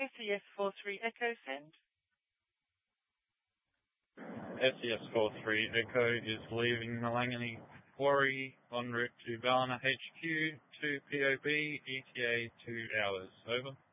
SES43 Echo send. SES43 Echo is leaving Malangani Quarry en route to Ballina HQ to POB, ETA 2 hours. Over.